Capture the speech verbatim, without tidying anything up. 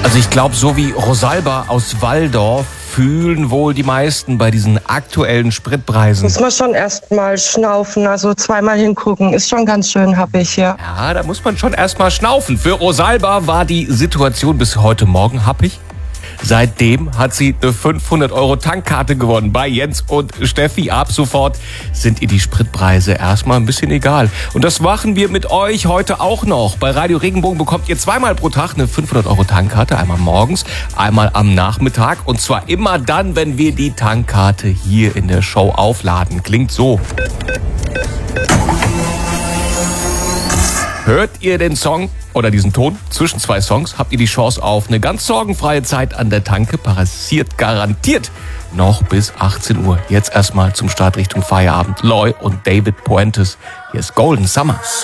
Also ich glaube, so wie Rosalba aus Walldorf fühlen wohl die meisten bei diesen aktuellen Spritpreisen. Muss man schon erstmal schnaufen, also zweimal hingucken. Ist schon ganz schön happig hier. Ja, da muss man schon erstmal schnaufen. Für Rosalba war die Situation bis heute Morgen happig. Seitdem hat sie eine fünfhundert Euro Tankkarte gewonnen bei Jens und Steffi. Ab sofort sind ihr die Spritpreise erstmal ein bisschen egal. Und das machen wir mit euch heute auch noch. Bei Radio Regenbogen bekommt ihr zweimal pro Tag eine fünfhundert Euro Tankkarte. Einmal morgens, einmal am Nachmittag. Und zwar immer dann, wenn wir die Tankkarte hier in der Show aufladen. Klingt so. Hört ihr den Song oder diesen Ton zwischen zwei Songs, habt ihr die Chance auf eine ganz sorgenfreie Zeit an der Tanke. Passiert garantiert noch bis achtzehn Uhr. Jetzt erstmal zum Start Richtung Feierabend. Loy und David Puentes. Hier ist Golden Summer.